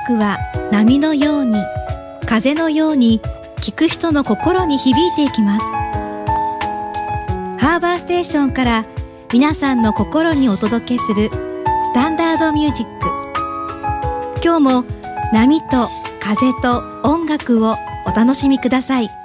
楽は波のように風のように聴く人の心に響いていきます。ハーバーステーションから皆さんの心にお届けするスタンダードミュージック。今日も波と風と音楽をお楽しみください。